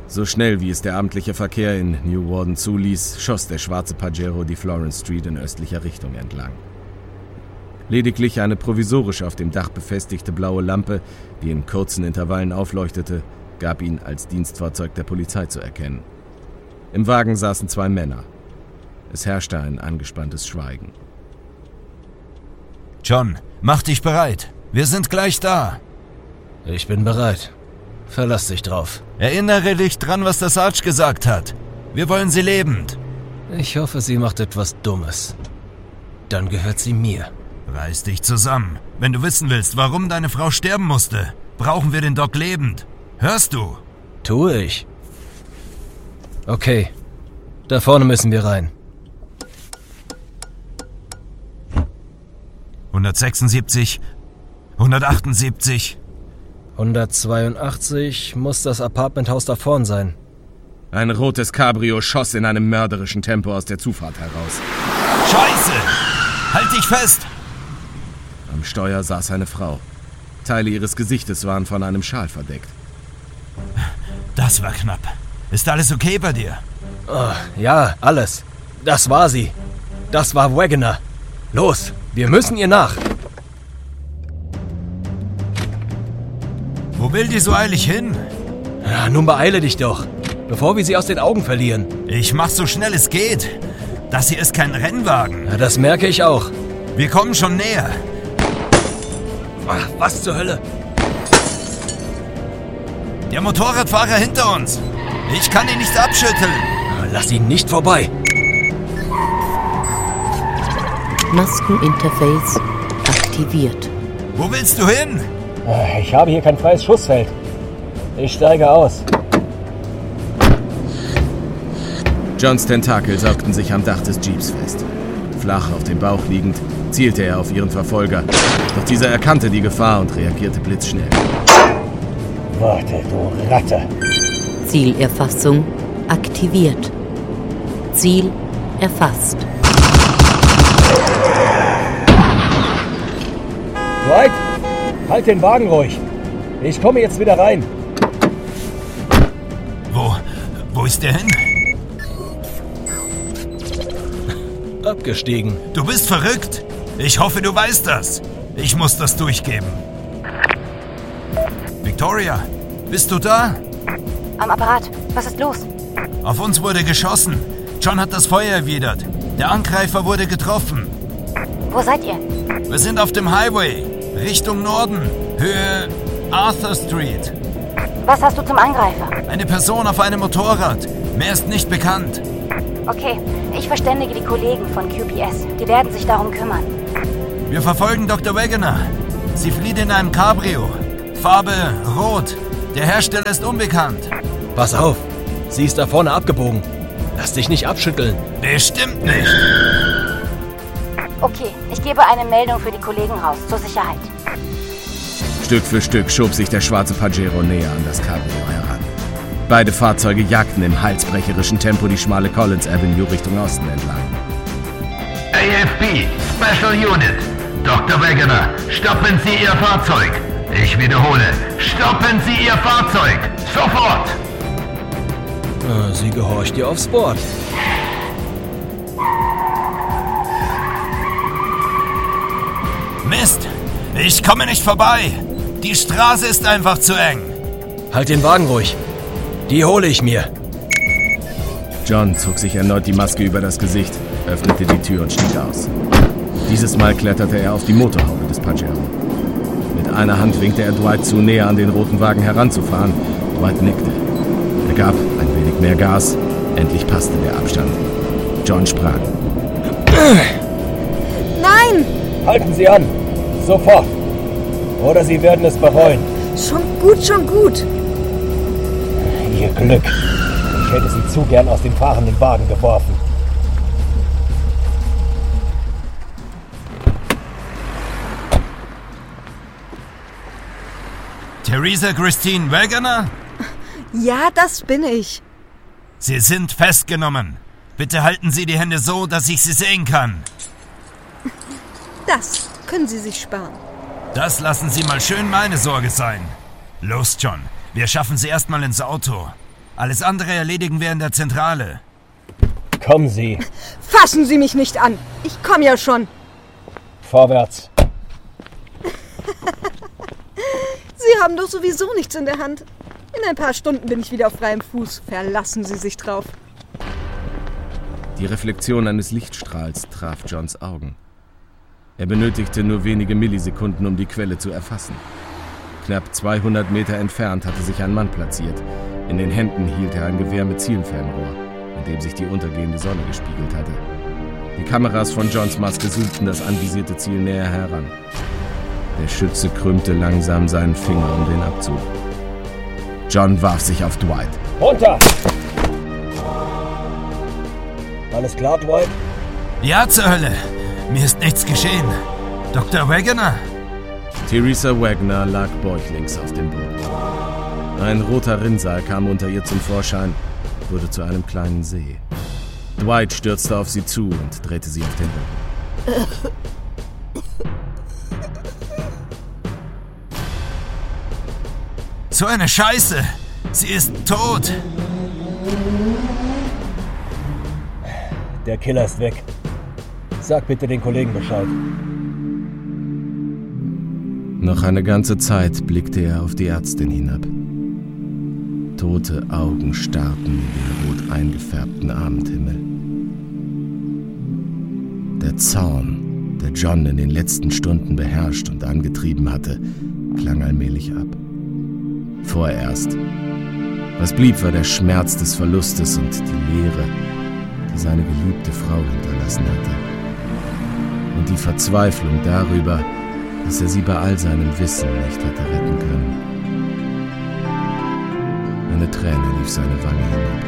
So schnell, wie es der abendliche Verkehr in New Warden zuließ, schoss der schwarze Pajero die Florence Street in östlicher Richtung entlang. Lediglich eine provisorisch auf dem Dach befestigte blaue Lampe, die in kurzen Intervallen aufleuchtete, gab ihn als Dienstfahrzeug der Polizei zu erkennen. Im Wagen saßen 2 Männer. Es herrschte ein angespanntes Schweigen. John, mach dich bereit. Wir sind gleich da. Ich bin bereit. Verlass dich drauf. Erinnere dich dran, was der Sarge gesagt hat. Wir wollen sie lebend. Ich hoffe, sie macht etwas Dummes. Dann gehört sie mir. Reiß dich zusammen. Wenn du wissen willst, warum deine Frau sterben musste, brauchen wir den Doc lebend. Hörst du? Tue ich. Okay. Da vorne müssen wir rein. 176, 178... 182 muss das Apartmenthaus da vorn sein. Ein rotes Cabrio schoss in einem mörderischen Tempo aus der Zufahrt heraus. Scheiße! Halt dich fest! Am Steuer saß eine Frau. Teile ihres Gesichtes waren von einem Schal verdeckt. Das war knapp. Ist alles okay bei dir? Oh, ja, alles. Das war sie. Das war Wagoner. Los, wir müssen ihr nach. Wo will die so eilig hin? Ja, nun beeile dich doch, bevor wir sie aus den Augen verlieren. Ich mach so schnell es geht. Das hier ist kein Rennwagen. Ja, das merke ich auch. Wir kommen schon näher. Ach, was zur Hölle? Der Motorradfahrer hinter uns. Ich kann ihn nicht abschütteln. Lass ihn nicht vorbei. Maskeninterface aktiviert. Wo willst du hin? Ich habe hier kein freies Schussfeld. Ich steige aus. Johns Tentakel saugten sich am Dach des Jeeps fest. Flach auf dem Bauch liegend, zielte er auf ihren Verfolger. Doch dieser erkannte die Gefahr und reagierte blitzschnell. Warte, du Ratte. Zielerfassung aktiviert. Ziel erfasst. Dwight, halt den Wagen ruhig. Ich komme jetzt wieder rein. Wo ist der hin? Abgestiegen. Du bist verrückt. Ich hoffe, du weißt das. Ich muss das durchgeben. Victoria, bist du da? Am Apparat. Was ist los? Auf uns wurde geschossen. John hat das Feuer erwidert. Der Angreifer wurde getroffen. Wo seid ihr? Wir sind auf dem Highway. Richtung Norden. Höhe Arthur Street. Was hast du zum Angreifer? Eine Person auf einem Motorrad. Mehr ist nicht bekannt. Okay, ich verständige die Kollegen von QPS. Die werden sich darum kümmern. Wir verfolgen Dr. Wagoner. Sie flieht in einem Cabrio. Farbe rot. Der Hersteller ist unbekannt. Pass auf, sie ist da vorne abgebogen. Lass dich nicht abschütteln. Bestimmt nicht. Okay, ich gebe eine Meldung für die Kollegen raus, zur Sicherheit. Stück für Stück schob sich der schwarze Pajero näher an das Cabrio heran. Beide Fahrzeuge jagten im halsbrecherischen Tempo die schmale Collins Avenue Richtung Osten entlang. AFB, Special Unit. Dr. Wagoner, stoppen Sie Ihr Fahrzeug. Ich wiederhole, stoppen Sie Ihr Fahrzeug. Sofort! Sie gehorcht dir aufs Board. Mist! Ich komme nicht vorbei! Die Straße ist einfach zu eng. Halt den Wagen ruhig. Die hole ich mir. John zog sich erneut die Maske über das Gesicht, öffnete die Tür und stieg aus. Dieses Mal kletterte er auf die Motorhaube des Pajero. Mit einer Hand winkte er Dwight zu, näher an den roten Wagen heranzufahren. Dwight nickte. Er gab ein wenig mehr Gas. Endlich passte der Abstand. John sprang. Nein! Halten Sie an! Sofort! Oder Sie werden es bereuen. Schon gut, schon gut. Ihr Glück. Ich hätte Sie zu gern aus dem fahrenden Wagen geworfen. Theresa Christine Wagoner? Ja, das bin ich. Sie sind festgenommen. Bitte halten Sie die Hände so, dass ich Sie sehen kann. Das können Sie sich sparen. Das lassen Sie mal schön meine Sorge sein. Los, John. Wir schaffen Sie erstmal ins Auto. Alles andere erledigen wir in der Zentrale. Kommen Sie. Fassen Sie mich nicht an. Ich komme ja schon. Vorwärts. Sie haben doch sowieso nichts in der Hand. In ein paar Stunden bin ich wieder auf freiem Fuß. Verlassen Sie sich drauf. Die Reflexion eines Lichtstrahls traf Johns Augen. Er benötigte nur wenige Millisekunden, um die Quelle zu erfassen. Knapp 200 Meter entfernt hatte sich ein Mann platziert. In den Händen hielt er ein Gewehr mit Zielfernrohr, in dem sich die untergehende Sonne gespiegelt hatte. Die Kameras von Johns Maske zoomten das anvisierte Ziel näher heran. Der Schütze krümmte langsam seinen Finger um den Abzug. John warf sich auf Dwight. Runter! Alles klar, Dwight? Ja, zur Hölle. Mir ist nichts geschehen. Dr. Wegener? Theresa Wagner lag bäuchlings auf dem Boden. Ein roter Rinnsal kam unter ihr zum Vorschein, wurde zu einem kleinen See. Dwight stürzte auf sie zu und drehte sie auf den Rücken. So eine Scheiße! Sie ist tot! Der Killer ist weg. Sag bitte den Kollegen Bescheid. Noch eine ganze Zeit blickte er auf die Ärztin hinab. Tote Augen starrten in den rot eingefärbten Abendhimmel. Der Zorn, der John in den letzten Stunden beherrscht und angetrieben hatte, klang allmählich ab. Vorerst. Was blieb, war der Schmerz des Verlustes und die Leere, die seine geliebte Frau hinterlassen hatte. Und die Verzweiflung darüber, dass er sie bei all seinem Wissen nicht hatte retten können. Eine Träne lief seine Wange hinab.